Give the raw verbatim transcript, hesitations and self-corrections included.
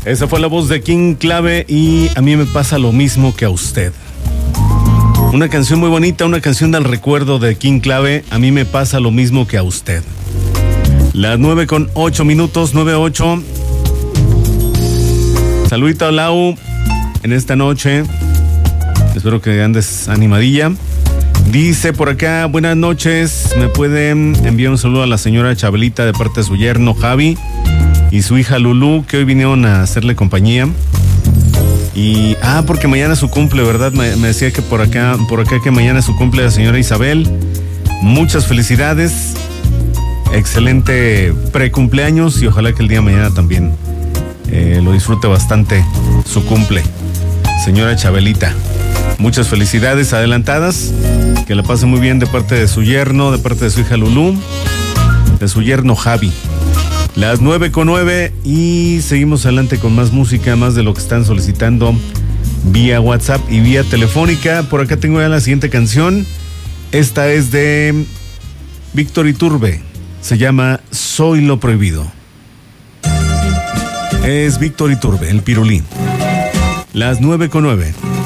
Esa fue la voz de King Clave y a mí me pasa lo mismo que a usted. Una canción muy bonita, una canción del recuerdo de King Clave, a mí me pasa lo mismo que a usted. Las nueve con ocho minutos, nueve ocho. Saludito a Lau en esta noche. Espero que andes animadilla. Dice por acá, buenas noches. ¿Me pueden enviar un saludo a la señora Chabelita de parte de su yerno Javi y su hija Lulú, que hoy vinieron a hacerle compañía? Y, ah, porque mañana es su cumple, ¿verdad? Me, me decía que por acá, por acá que mañana es su cumple la señora Isabel. Muchas felicidades. Excelente precumpleaños y ojalá que el día de mañana también eh, lo disfrute bastante su cumple. Señora Chabelita, muchas felicidades adelantadas. Que la pase muy bien de parte de su yerno, de parte de su hija Lulú, de su yerno Javi. Las nueve con nueve y seguimos adelante con más música, más de lo que están solicitando vía WhatsApp y vía telefónica. Por acá tengo ya la siguiente canción. Esta es de Víctor Iturbe. Se llama Soy lo Prohibido. Es Víctor Iturbe, el Pirulí. Las nueve con nueve.